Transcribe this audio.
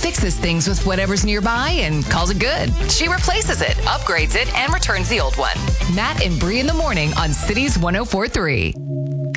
fixes things with whatever's nearby and calls it good. She replaces it, upgrades it, and returns the old one. Matt and Bree in the morning on Cities 104.3.